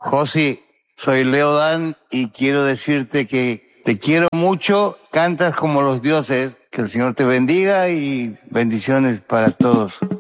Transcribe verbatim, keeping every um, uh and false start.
Josi, soy Leo Dan y quiero decirte que te quiero mucho, cantas como los dioses, que el Señor te bendiga y bendiciones para todos.